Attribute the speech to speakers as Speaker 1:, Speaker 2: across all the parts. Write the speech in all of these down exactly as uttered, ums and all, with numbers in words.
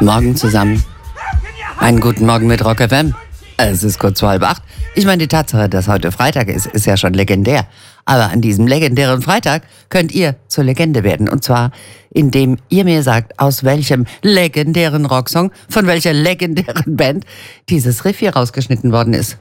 Speaker 1: Morgen zusammen. Einen guten Morgen mit Rock F M. Es ist kurz vor halb acht. Ich meine, die Tatsache, dass heute Freitag ist, ist ja schon legendär. Aber an diesem legendären Freitag könnt ihr zur Legende werden. Und zwar, indem ihr mir sagt, aus welchem legendären Rocksong, von welcher legendären Band dieses Riff hier rausgeschnitten worden ist.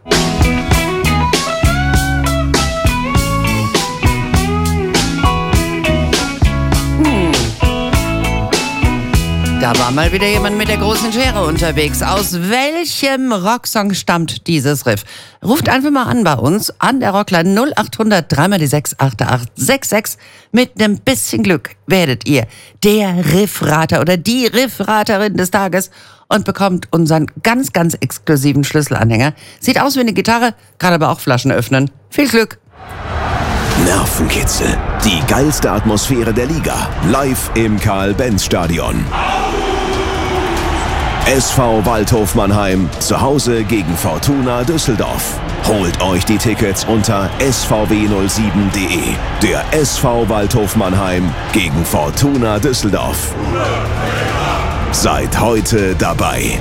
Speaker 1: Da war mal wieder jemand mit der großen Schere unterwegs. Aus welchem Rocksong stammt dieses Riff? Ruft einfach mal an bei uns, an der Rockline null acht hundert drei mal die sechs acht acht sechs sechs. Mit einem bisschen Glück werdet ihr der Riffrater oder die Riffraterin des Tages und bekommt unseren ganz, ganz exklusiven Schlüsselanhänger. Sieht aus wie eine Gitarre, kann aber auch Flaschen öffnen. Viel Glück!
Speaker 2: Nervenkitzel. Die geilste Atmosphäre der Liga. Live im Karl-Benz-Stadion. S V Waldhof Mannheim zu Hause gegen Fortuna Düsseldorf. Holt euch die Tickets unter s v w null sieben punkt d e. Der S V Waldhof Mannheim gegen Fortuna Düsseldorf. Seid heute dabei.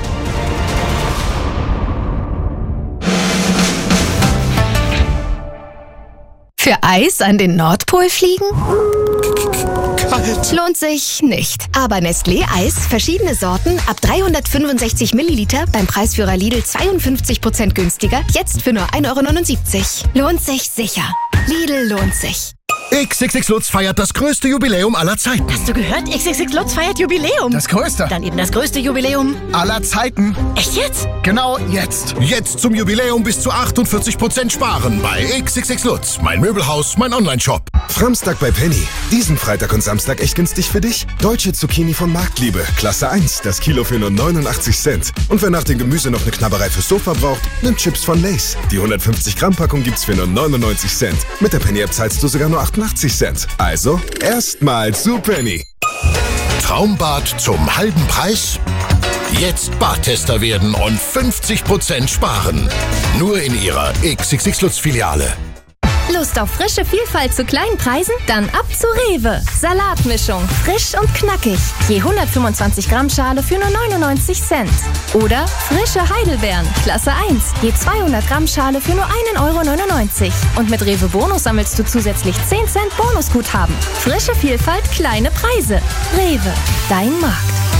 Speaker 3: Für Eis an den Nordpol fliegen? Kalt. Lohnt sich nicht. Aber Nestlé Eis, verschiedene Sorten, ab dreihundertfünfundsechzig Milliliter, beim Preisführer Lidl zweiundfünfzig Prozent günstiger, jetzt für nur ein Euro neunundsiebzig. Lohnt sich sicher. Lidl lohnt sich.
Speaker 4: X X X Lutz feiert das größte Jubiläum aller Zeiten.
Speaker 5: Hast du gehört? X X X Lutz feiert Jubiläum.
Speaker 4: Das größte.
Speaker 5: Dann eben das größte Jubiläum
Speaker 4: aller Zeiten.
Speaker 5: Echt jetzt?
Speaker 4: Genau jetzt. Jetzt zum Jubiläum bis zu achtundvierzig Prozent sparen bei X X X Lutz. Mein Möbelhaus, mein Onlineshop.
Speaker 6: Samstag bei Penny. Diesen Freitag und Samstag echt günstig für dich? Deutsche Zucchini von Marktliebe. Klasse eins. Das Kilo für nur neunundachtzig Cent. Und wer nach dem Gemüse noch eine Knabberei fürs Sofa braucht, nimmt Chips von Lay's. Die hundertfünfzig Gramm Packung gibt's für nur neunundneunzig Cent. Mit der Penny-App zahlst du sogar nur achtundachtzig Cent. Also, erstmal zu Penny.
Speaker 4: Traumbad zum halben Preis? Jetzt Badtester werden und fünfzig Prozent sparen. Nur in ihrer X X X Lutz Filiale.
Speaker 3: Lust auf frische Vielfalt zu kleinen Preisen? Dann ab zu Rewe. Salatmischung, frisch und knackig. Je hundertfünfundzwanzig Gramm Schale für nur neunundneunzig Cent. Oder frische Heidelbeeren, Klasse eins. Je zweihundert Gramm Schale für nur ein Euro neunundneunzig. Und mit Rewe Bonus sammelst du zusätzlich zehn Cent Bonusguthaben. Frische Vielfalt, kleine Preise. Rewe, dein Markt.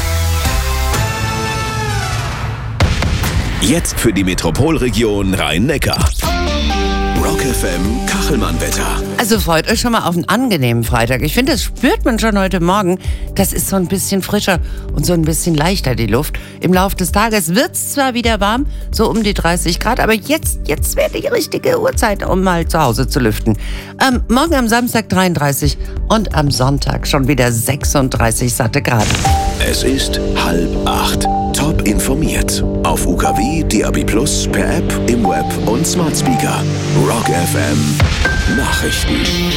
Speaker 2: Jetzt für die Metropolregion Rhein-Neckar. Rock F M Kachelmann-Wetter.
Speaker 1: Also freut euch schon mal auf einen angenehmen Freitag. Ich finde, das spürt man schon heute Morgen. Das ist so ein bisschen frischer und so ein bisschen leichter, die Luft. Im Laufe des Tages wird es zwar wieder warm, so um die dreißig Grad, aber jetzt, jetzt wäre die richtige Uhrzeit, um mal zu Hause zu lüften. Ähm, morgen am Samstag dreiunddreißig und am Sonntag schon wieder sechsunddreißig satte Grad.
Speaker 2: Es ist halb acht. Top informiert. Auf U K W, D A B plus, per App, im Web und Smart Speaker. Rock F M Nachrichten.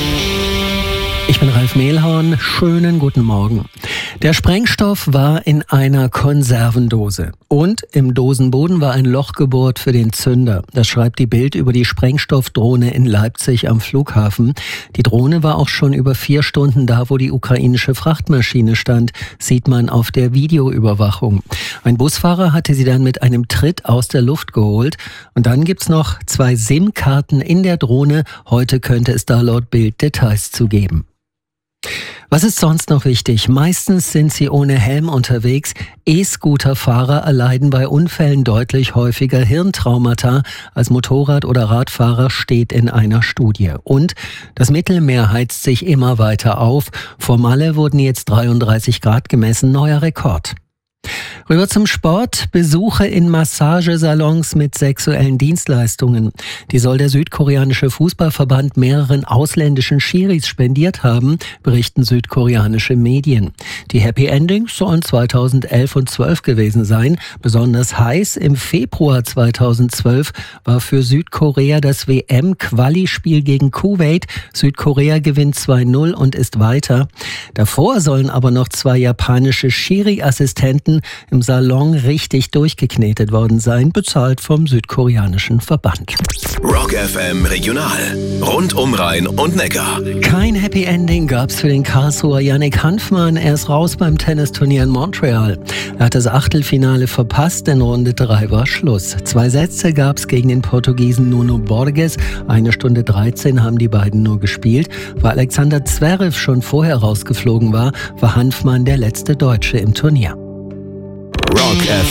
Speaker 7: Ich bin Ralf Mehlhorn. Schönen guten Morgen. Der Sprengstoff war in einer Konservendose. Und im Dosenboden war ein Loch gebohrt für den Zünder. Das schreibt die Bild über die Sprengstoffdrohne in Leipzig am Flughafen. Die Drohne war auch schon über vier Stunden da, wo die ukrainische Frachtmaschine stand, sieht man auf der Videoüberwachung. Ein Busfahrer hatte sie dann mit einem Tritt aus der Luft geholt. Und dann gibt's noch zwei SIM-Karten in der Drohne. Heute könnte es da laut Bild Details zu geben. Was ist sonst noch wichtig? Meistens sind sie ohne Helm unterwegs. E-Scooter-Fahrer erleiden bei Unfällen deutlich häufiger Hirntraumata als Motorrad- oder Radfahrer, steht in einer Studie. Und das Mittelmeer heizt sich immer weiter auf. Vor Malle wurden jetzt dreiunddreißig Grad gemessen, neuer Rekord. Rüber zum Sport. Besuche in Massagesalons mit sexuellen Dienstleistungen. Die soll der südkoreanische Fußballverband mehreren ausländischen Schiris spendiert haben, berichten südkoreanische Medien. Die Happy Endings sollen zweitausendelf und zwölf gewesen sein. Besonders heiß im Februar zweitausendzwölf war für Südkorea das W M-Quali-Spiel gegen Kuwait. Südkorea gewinnt zwei null und ist weiter. Davor sollen aber noch zwei japanische Schiri-Assistenten Athleten im Salon richtig durchgeknetet worden sein, bezahlt vom südkoreanischen Verband.
Speaker 2: Rock F M Regional. Rund um Rhein und Neckar.
Speaker 7: Kein Happy Ending gab's für den Karlsruher Yannick Hanfmann. Er ist raus beim Tennisturnier in Montreal. Er hat das Achtelfinale verpasst, in Runde drei war Schluss. Zwei Sätze gab's gegen den Portugiesen Nuno Borges. Eine Stunde dreizehn haben die beiden nur gespielt. Weil Alexander Zverev schon vorher rausgeflogen war, war Hanfmann der letzte Deutsche im Turnier.
Speaker 2: Rock F